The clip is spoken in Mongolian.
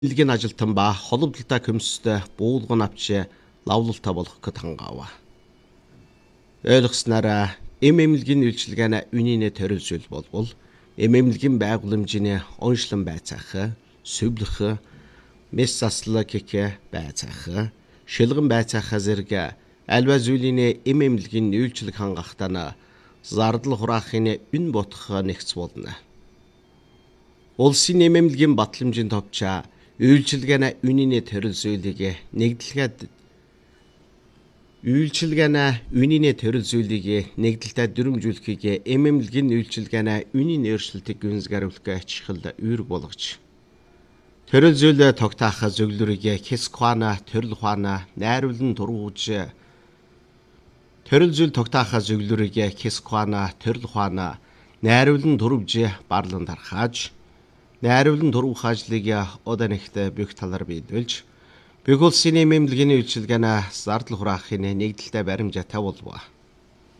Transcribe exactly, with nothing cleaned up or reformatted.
Илгийн ажилтан ба холбогдолтой комисстэй буулган авч лавлалтай болох гэд хангаав. Ойлгоснараа эм эмнэлгийн үйлчилгээний үнийн төрөлжүүл болбол эм эмнэлгийн байгууламжийн онцлон байцаах, сүвлэх, мэс заслаг гэх байцаах, шилгэн байцаах зэрэг альва зүйлийн эм эмнэлгийн үйлчлэг хангахтаа зардал хураахын үн бодох нэгц болно. Улсын эм эмнэлгийн батламжийн товчоо үйлчилгээний үнийн төрөлжүүлийг нэгдэлгээд Үйлчилгээний үнийн төрөлжүүлийг нэгдэлтэй дүрмжүүлэхийг эм эмнэлгийн үйлчилгээний үнийн өөрчлөлтийг гүнзгийрүүлэх ачаал үүрэг болгож төрөлжүүл тогтоох зөвлөрийг хэсэг ухаана, төрөл ухаана, найруулан тургуулж төрөлжүүл тогтоох зөвлөрийг хэсэг ухаана, төрөл ухаана, найруулан турвж барлан тархааж найруулан турвах ажлыг одоо нэгт бүх талаар биелүүлж бүх улсын эм эмнэлгийн үйлчилгээний зардал хураахын нэгдэлтэй баримжаатай болов.